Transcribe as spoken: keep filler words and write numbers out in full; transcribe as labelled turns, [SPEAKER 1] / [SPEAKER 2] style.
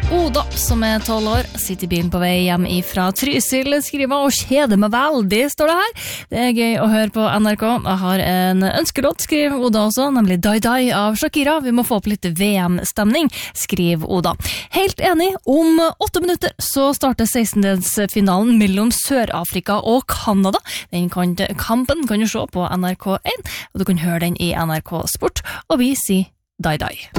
[SPEAKER 1] Oda, som er tolv år, sitter i bilen på vei hjem fra Trysil, skriver og kjeder meg veldig, står det her. Det er gøy å høre på N R K. Jeg har en ønskelåt, skriver Oda også, nemlig Die Die av Shakira. Vi må få opp litt V M-stemning, skriver Oda. Helt enig, om åtte minutter så starter sekstendedelsfinalen mellom Sør-Afrika og Kanada. Den kan, kampen kan du se på N R K one, og du kan høre den i N R K Sport, og vi sier Die Die.